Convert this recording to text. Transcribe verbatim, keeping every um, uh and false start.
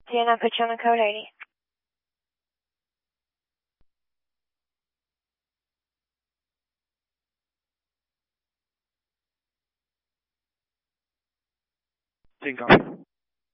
Dan, I put you on the code eighty. Take off.